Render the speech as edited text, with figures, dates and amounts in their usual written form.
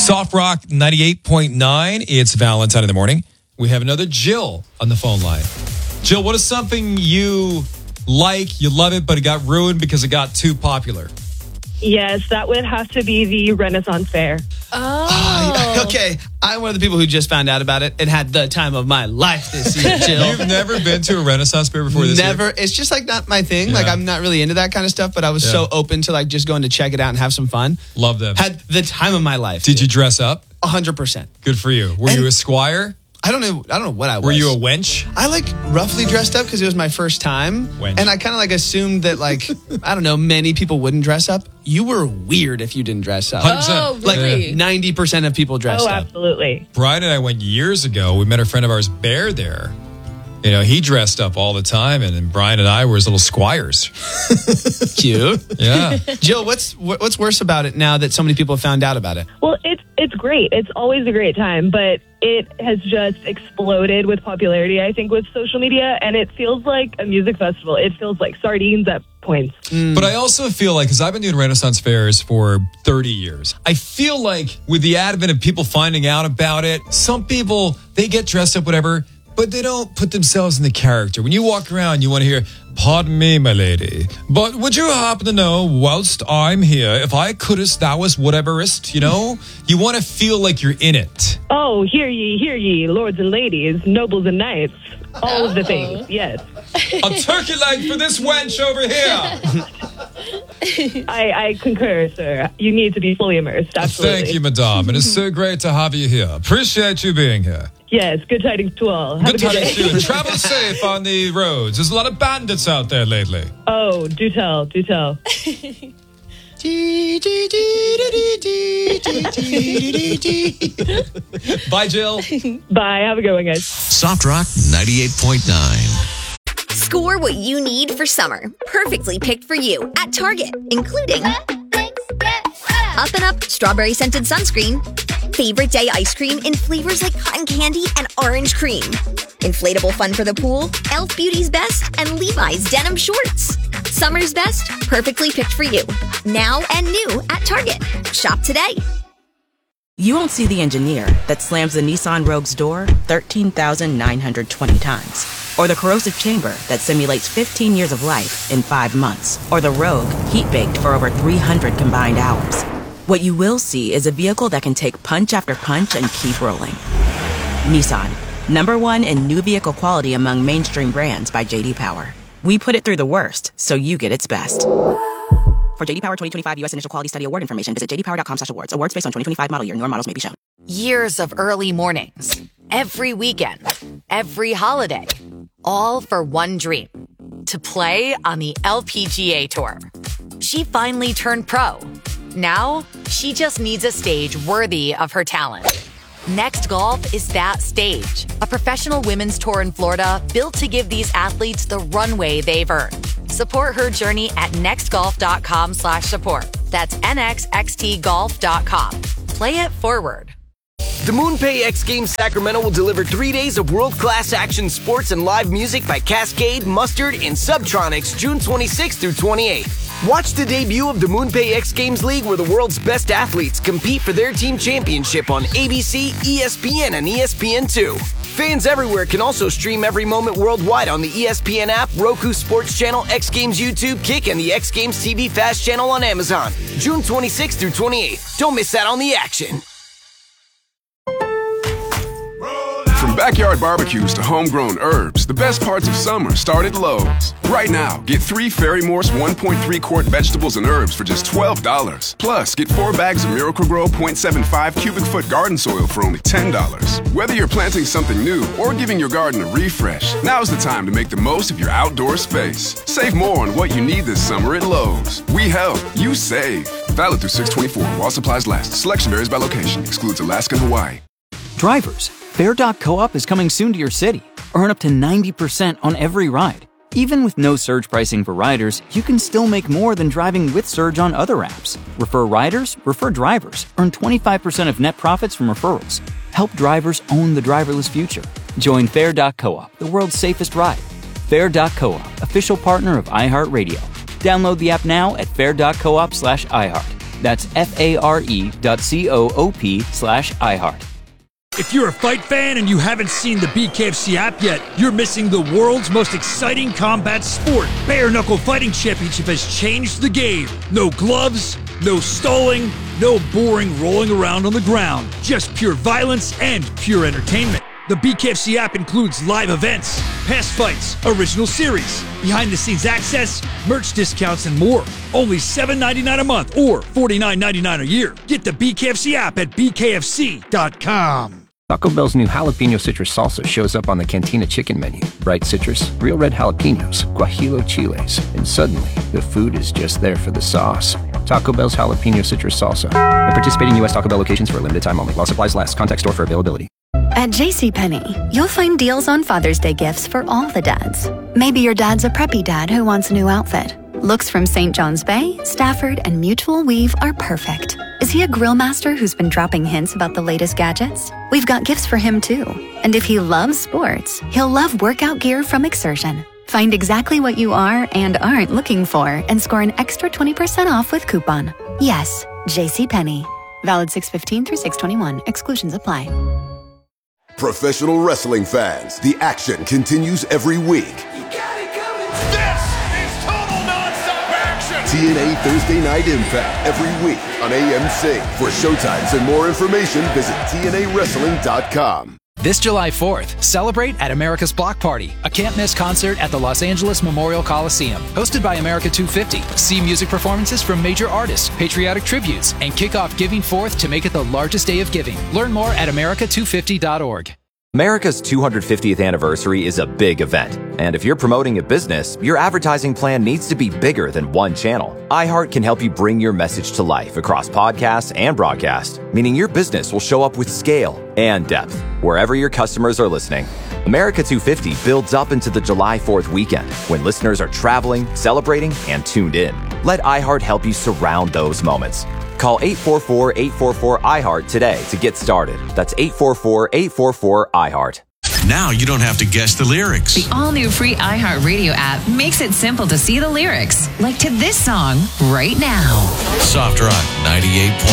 Soft Rock 98.9. It's Valentine in the morning. We have another Jill on the phone line. Jill, what is something you like, you love it, but it got ruined because it got too popular? Yes, that would have to be the Renaissance Fair. Oh. Okay, I'm one of the people who just found out about it and had the time of my life this year, Jill. You've never been to a Renaissance Fair before this year? Never. It's just like not my thing. Yeah. Like I'm not really into that kind of stuff, but I was so open to like just going to check it out and have some fun. Love them. Had the time of my life. Did you dress up? 100%. Good for you. Were you a squire? I don't know what I was. Were you a wench? I like roughly dressed up because it was my first time. Wench. And I kind of like assumed that like, I don't know, many people wouldn't dress up. You were weird if you didn't dress up. 100%. Oh, Like really? 90% of people dressed Oh, up. absolutely. Brian and I went years ago. We met a friend of ours, Bear, there. You know, he dressed up all the time, and Brian and I were his little squires. Cute. Yeah. Jill, what's worse about it now that so many people have found out about it? Well, it's great. It's always a great time, but it has just exploded with popularity, I think, with social media, and it feels like a music festival. It feels like sardines at points. But I also feel like, because I've been doing Renaissance fairs for 30 years, I feel like with the advent of people finding out about it, some people, they get dressed up, whatever, but they don't put themselves in the character. When you walk around, you want to hear, "Pardon me, my lady, but would you happen to know, whilst I'm here, if I couldst, thou was whateverist," you know? You want to feel like you're in it. Oh, hear ye, lords and ladies, nobles and knights. All of the things, yes. A turkey leg for this wench over here. I concur, sir. You need to be fully immersed, absolutely. Thank you, madame. It is so great to have you here. Appreciate you being here. Yes, good tidings to all. Have Good a good tidings day. too. And travel safe on the roads. There's a lot of bandits out there lately. Oh, do tell, do tell. Bye, Jill. Bye, have a good one, guys. Soft Rock 98.9. Score what you need for summer. Perfectly picked for you at Target, including Up and Up strawberry scented sunscreen, favorite day ice cream in flavors like cotton candy and orange cream, inflatable fun for the pool, Elf Beauty's Best, and Levi's denim shorts. Summer's best, perfectly picked for you. Now and new at Target. Shop today. You won't see the engineer that slams the Nissan Rogue's door 13,920 times. Or the corrosive chamber that simulates 15 years of life in 5 months. Or the Rogue heat-baked for over 300 combined hours. What you will see is a vehicle that can take punch after punch and keep rolling. Nissan, #1 in new vehicle quality among mainstream brands by J.D. Power. We put it through the worst, so you get its best. For J.D. Power 2025 U.S. Initial Quality Study Award information, visit jdpower.com/awards. Awards based on 2025 model year. Newer models may be shown. Years of early mornings, every weekend, every holiday, all for one dream, to play on the LPGA Tour. She finally turned pro. Now, she just needs a stage worthy of her talent. Next Golf is that stage, a professional women's tour in Florida built to give these athletes the runway they've earned. Support her journey at nextgolf.com/support. That's nxxtgolf.com. Play it forward. The MoonPay X Games Sacramento will deliver 3 days of world-class action sports and live music by Cascade, Mustard, and Subtronics June 26th through 28th. Watch the debut of the MoonPay X Games League where the world's best athletes compete for their team championship on ABC, ESPN, and ESPN2. Fans everywhere can also stream every moment worldwide on the ESPN app, Roku Sports Channel, X Games YouTube, Kick, and the X Games TV Fast Channel on Amazon. June 26th through 28th. Don't miss out on the action. From backyard barbecues to homegrown herbs, the best parts of summer start at Lowe's. Right now, get 3 Fairy Morse 1.3 quart vegetables and herbs for just $12. Plus, get 4 bags of Miracle-Gro 0.75 cubic foot garden soil for only $10. Whether you're planting something new or giving your garden a refresh, now's the time to make the most of your outdoor space. Save more on what you need this summer at Lowe's. We help, you save. Valid through 6/24 while supplies last. Selection varies by location. Excludes Alaska and Hawaii. Drivers, Fair.coop is coming soon to your city. Earn up to 90% on every ride. Even with no surge pricing for riders, you can still make more than driving with surge on other apps. Refer riders, refer drivers. Earn 25% of net profits from referrals. Help drivers own the driverless future. Join Fair.coop, the world's safest ride. Fair.coop, official partner of iHeartRadio. Download the app now at fair.coop/iHeart. That's FARE.coop/iHeart. If you're a fight fan and you haven't seen the BKFC app yet, you're missing the world's most exciting combat sport. Bare Knuckle Fighting Championship has changed the game. No gloves, no stalling, no boring rolling around on the ground. Just pure violence and pure entertainment. The BKFC app includes live events, past fights, original series, behind-the-scenes access, merch discounts, and more. Only $7.99 a month or $49.99 a year. Get the BKFC app at bkfc.com. Taco Bell's new jalapeno citrus salsa shows up on the Cantina chicken menu. Bright citrus, real red jalapenos, guajillo chiles, and suddenly the food is just there for the sauce. Taco Bell's jalapeno citrus salsa. At participating U.S. Taco Bell locations for a limited time only. While supplies last. Contact store for availability. At JCPenney, you'll find deals on Father's Day gifts for all the dads. Maybe your dad's a preppy dad who wants a new outfit. Looks from St. John's Bay, Stafford, and Mutual Weave are perfect. Is he a grill master who's been dropping hints about the latest gadgets? We've got gifts for him too. And if he loves sports, he'll love workout gear from Exertion. Find exactly what you are and aren't looking for and score an extra 20% off with coupon. Yes, JCPenney. Valid 6/15 through 6/21. Exclusions apply. Professional wrestling fans, the action continues every week. This is total nonstop action! TNA Thursday Night Impact every week on AMC. For showtimes and more information, visit TNAWrestling.com. This July 4th, celebrate at America's Block Party, a can't-miss concert at the Los Angeles Memorial Coliseum. Hosted by America 250, see music performances from major artists, patriotic tributes, and kick off Giving Forth to make it the largest day of giving. Learn more at america250.org. America's 250th anniversary is a big event, and if you're promoting a business, your advertising plan needs to be bigger than one channel. iHeart can help you bring your message to life across podcasts and broadcast, meaning your business will show up with scale and depth wherever your customers are listening. America 250 builds up into the July 4th weekend when listeners are traveling, celebrating, and tuned in. Let iHeart help you surround those moments. Call 844-844-iHeart today to get started. That's 844-844-iHeart. Now you don't have to guess the lyrics. The all-new free iHeartRadio app makes it simple to see the lyrics, like to this song right now. Soft Rock 98.